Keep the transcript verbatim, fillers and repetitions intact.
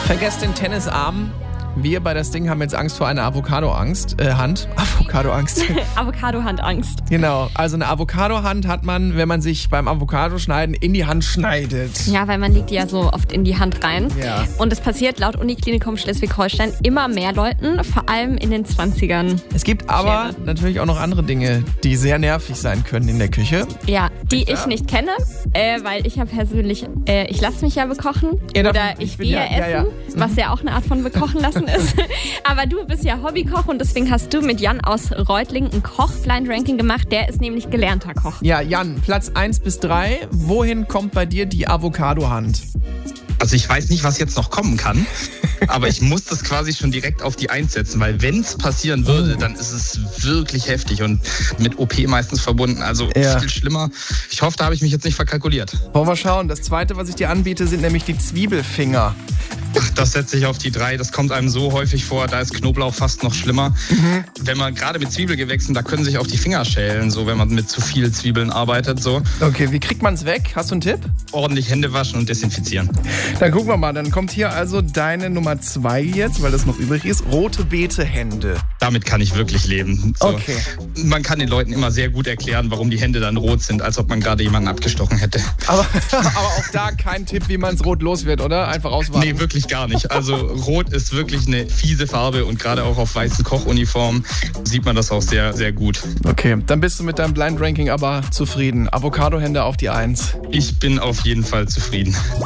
Vergesst den Tennisarm. Wir bei das Ding haben jetzt Angst vor einer Avocado-Angst. Äh, Hand. Avocado-Angst. Avocado-Hand-Angst. Genau. Also eine Avocado-Hand hat man, wenn man sich beim Avocado-Schneiden in die Hand schneidet. Ja, weil man legt die ja so oft in die Hand rein. Ja. Und es passiert laut Uniklinikum Schleswig-Holstein immer mehr Leuten, vor allem in den zwanzigern. Es gibt aber Schere. natürlich auch noch andere Dinge, die sehr nervig sein können in der Küche. Ja, die Ja. ich nicht kenne, äh, weil ich ja persönlich, äh, ich lasse mich ja bekochen Ja, oder davon- ich ich bin gehe ja- ja, ja. essen, was ja auch eine Art von bekochen lassen ist. Aber du bist ja Hobbykoch und deswegen hast du mit Jan aus Reutlingen ein Koch-Blind-Ranking gemacht. Der ist nämlich gelernter Koch. Ja, Jan, Platz eins bis drei. Wohin kommt bei dir die Avocado-Hand? Also ich weiß nicht, was jetzt noch kommen kann, aber ich muss das quasi schon direkt auf die Eins setzen, weil wenn es passieren würde, dann ist es wirklich heftig und mit O P meistens verbunden, also Ja. viel schlimmer. Ich hoffe, da habe ich mich jetzt nicht verkalkuliert. Wollen wir schauen. Das zweite, was ich dir anbiete, sind nämlich die Zwiebelfinger. Ach, das setze ich auf die Drei, das kommt einem so häufig vor, da ist Knoblauch fast noch schlimmer. Wenn man gerade mit Zwiebelgewächsen, da können sich auch die Finger schälen, so wenn man mit zu viel Zwiebeln arbeitet, so. Okay, wie kriegt man es weg? Hast du einen Tipp? Ordentlich Hände waschen und desinfizieren. Dann gucken wir mal. Dann kommt hier also deine Nummer zwei jetzt, weil das noch übrig ist. Rote Beete-Hände. Damit kann ich wirklich leben. So. Okay. Man kann den Leuten immer sehr gut erklären, warum die Hände dann rot sind, als ob man gerade jemanden abgestochen hätte. Aber, aber auch da kein Tipp, wie man es rot los wird, oder? Einfach auswarten. Nee, wirklich gar nicht. Also rot ist wirklich eine fiese Farbe und gerade auch auf weißen Kochuniformen sieht man das auch sehr, sehr gut. Okay, dann bist du mit deinem Blind Ranking aber zufrieden. Avocado-Hände auf die Eins. Ich bin auf jeden Fall zufrieden.